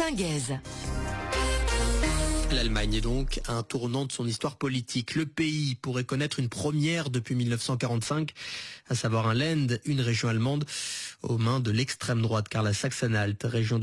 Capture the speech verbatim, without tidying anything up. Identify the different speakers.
Speaker 1: Robin Guez.
Speaker 2: L'Allemagne est donc à un tournant de son histoire politique. Le pays pourrait connaître une première depuis mille neuf cent quarante-cinq, à savoir un Land, une région allemande, aux mains de l'extrême droite, car la Sachsen-Anhalt, région de